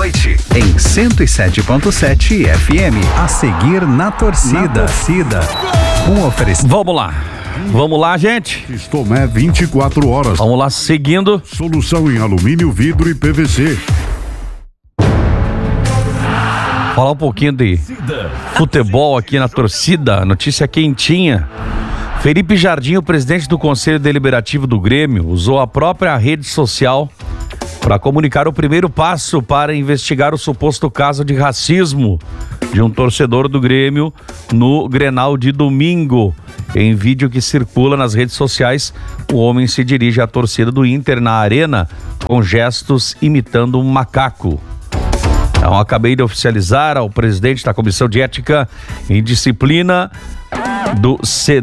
noite em 107.7 FM. A seguir na torcida. Um oferecimento. Vamos lá, gente. Estomé 24 horas. Vamos lá, seguindo. Solução em alumínio, vidro e PVC. Falar um pouquinho de futebol aqui na torcida. Notícia quentinha. Felipe Jardim, o presidente do Conselho Deliberativo do Grêmio, usou a própria rede social para comunicar o primeiro passo para investigar o suposto caso de racismo de um torcedor do Grêmio no Grenal de domingo. Em vídeo que circula nas redes sociais, o homem se dirige à torcida do Inter na arena com gestos imitando um macaco. Então, acabei de oficializar ao presidente da Comissão de Ética e Disciplina do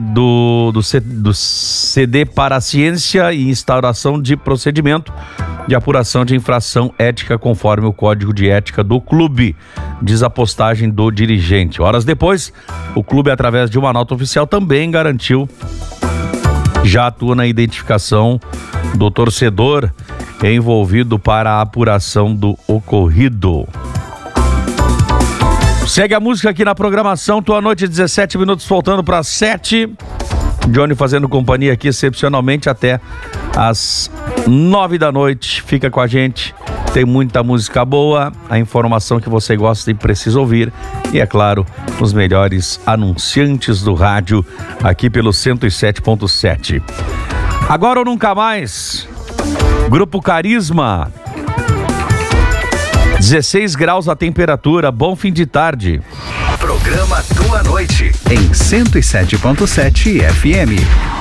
CD para a Ciência e instauração de procedimento de apuração de infração ética conforme o Código de Ética do clube, diz a postagem do dirigente. Horas depois, o clube, através de uma nota oficial, também garantiu, já atua na identificação do torcedor envolvido para a apuração do ocorrido. Segue a música aqui na programação, tua noite, 17 minutos, faltando para 7. Johnny fazendo companhia aqui excepcionalmente até às 9 da noite. Fica com a gente, tem muita música boa, a informação que você gosta e precisa ouvir. E é claro, os melhores anunciantes do rádio aqui pelo 107.7. Agora ou nunca mais, Grupo Carisma. 16 graus a temperatura, bom fim de tarde. Programa Tua Noite em 107.7 FM.